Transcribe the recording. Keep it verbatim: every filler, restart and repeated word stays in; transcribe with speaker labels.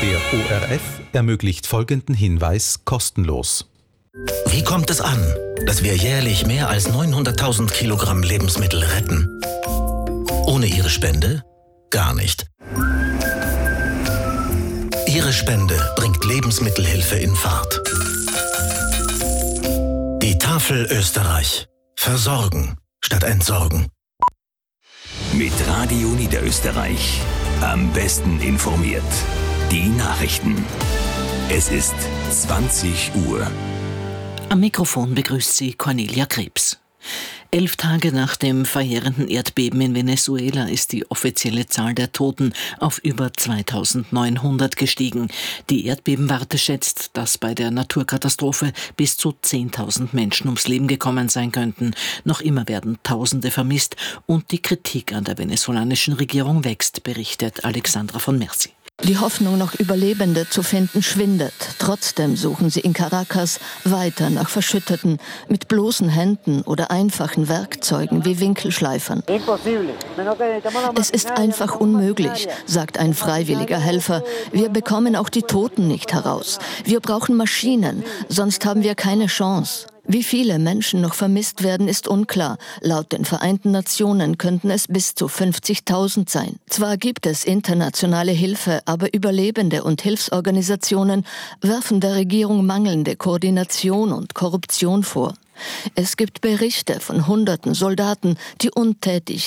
Speaker 1: Der O R F ermöglicht folgenden Hinweis kostenlos.
Speaker 2: Wie kommt es an, dass wir jährlich mehr als neunhunderttausend Kilogramm Lebensmittel retten? Ohne Ihre Spende gar nicht. Ihre Spende bringt Lebensmittelhilfe in Fahrt. Die Tafel Österreich. Versorgen statt entsorgen.
Speaker 3: Mit Radio Niederösterreich. Am besten informiert. Die Nachrichten. Es ist zwanzig Uhr.
Speaker 4: Am Mikrofon begrüßt sie Cornelia Krebs. Elf Tage nach dem verheerenden Erdbeben in Venezuela ist die offizielle Zahl der Toten auf über zweitausendneunhundert gestiegen. Die Erdbebenwarte schätzt, dass bei der Naturkatastrophe bis zu zehntausend Menschen ums Leben gekommen sein könnten. Noch immer werden Tausende vermisst und die Kritik an der venezolanischen Regierung wächst, berichtet Alexandra von Merzi.
Speaker 5: Die Hoffnung, noch Überlebende zu finden, schwindet. Trotzdem suchen sie in Caracas weiter nach Verschütteten mit bloßen Händen oder einfachen Werkzeugen wie Winkelschleifern. Es ist einfach unmöglich, sagt ein freiwilliger Helfer. Wir bekommen auch die Toten nicht heraus. Wir brauchen Maschinen, sonst haben wir keine Chance. Wie viele Menschen noch vermisst werden, ist unklar. Laut den Vereinten Nationen könnten es bis zu fünfzigtausend sein. Zwar gibt es internationale Hilfe, aber Überlebende und Hilfsorganisationen werfen der Regierung mangelnde Koordination und Korruption vor. Es gibt Berichte von hunderten Soldaten, die untätig